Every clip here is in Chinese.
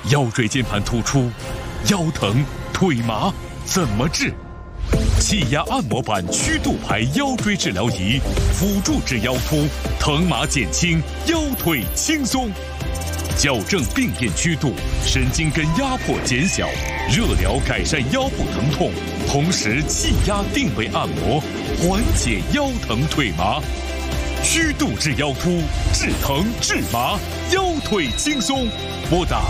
腰椎间盘突出、腰疼、腿麻怎么治？气压按摩板曲度牌腰椎治疗仪，辅助治腰突，疼麻减轻，腰腿轻松。矫正病变曲度，神经根压迫减小，热疗改善腰部疼痛，同时气压定位按摩，缓解腰疼腿麻。曲度治腰突，治疼治麻，腰腿轻松。拨打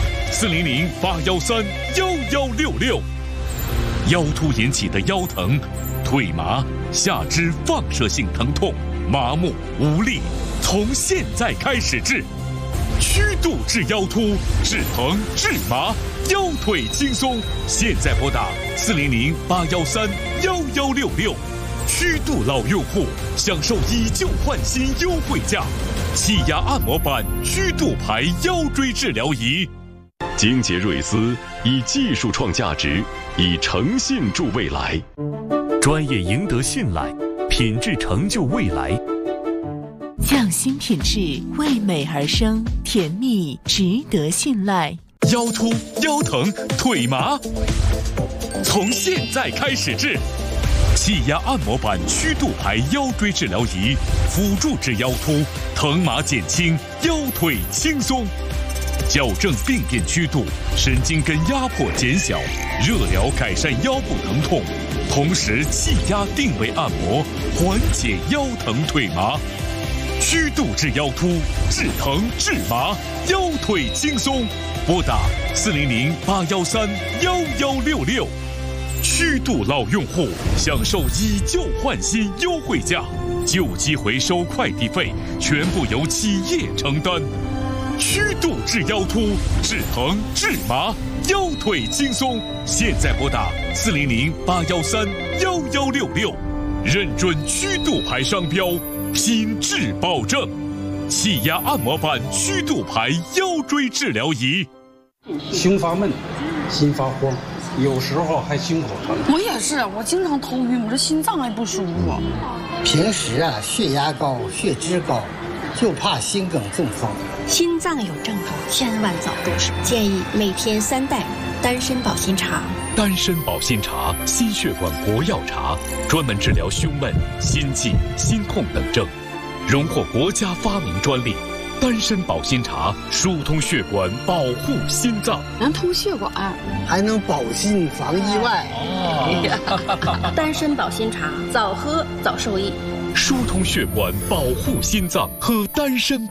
400-813-1166。腰突引起的腰疼、腿麻、下肢放射性疼痛、麻木无力，从现在开始治。曲度治腰突，治疼治麻，腰腿轻松。现在拨打400-813-1166。曲度老用户享受以旧换新优惠价，气压按摩板曲度牌腰椎治疗仪。 京捷瑞思以技术创价值，以诚信助未来。 专业赢得信赖，品质成就未来。 匠心品质，为美而生，甜蜜值得信赖。 腰突、腰疼、腿麻，从现在开始治。气压按摩板曲度牌腰椎治疗仪，辅助治腰突，疼麻减轻，腰腿轻松。矫正病变曲度，神经根压迫减小，热疗改善腰部疼痛，同时气压定位按摩，缓解腰疼腿麻。曲度治腰突，治疼治麻，腰腿轻松。拨打400-813-1166。曲度老用户享受以旧换新优惠价，旧机回收快递费全部由企业承担。曲度治腰突，治疼治麻，腰腿轻松。现在拨打400-813-1166，认准曲度牌商标，品质保证。气压按摩板曲度牌腰椎治疗仪。 心发闷，心发慌，有时候还心口疼。 我也是，我经常头晕，我这心脏还不舒服。 平时血压高、血脂高，就怕心梗中风。 心脏有症状，千万早入手。建议每天3袋丹参保心茶。 丹参保心茶，心血管国药茶，专门治疗胸闷、心悸、心痛等症，荣获国家发明专利。丹参保心茶疏通血管，保护心脏， 能通血管， 还能保心防意外。 丹参保心茶，早喝早受益。 疏通血管，保护心脏，喝丹参。